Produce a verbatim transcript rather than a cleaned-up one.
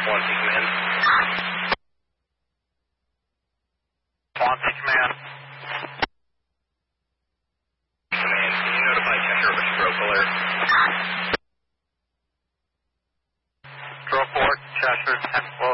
Swansea Command. Swansea Command. Command, can you notify Cheshire of a stroke alert? Stroke alert, Cheshire, ten four.